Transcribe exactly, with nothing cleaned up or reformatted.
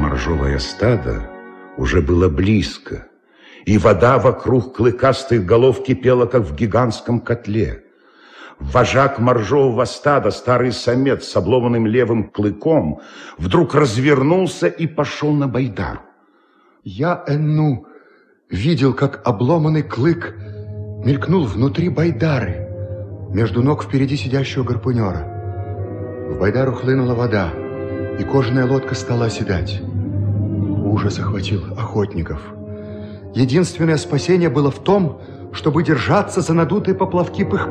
Моржовое стадо уже было близко, и вода вокруг клыкастых голов кипела, как в гигантском котле. Вожак моржового стада, старый самец с обломанным левым клыком, вдруг развернулся и пошел на Байдару. Я, Энну, видел, как обломанный клык мелькнул внутри Байдары, между ног впереди сидящего гарпунера. В Байдару хлынула вода, и кожаная лодка стала оседать. Ужас охватил охотников. Единственное спасение было в том, чтобы держаться за надутые поплавки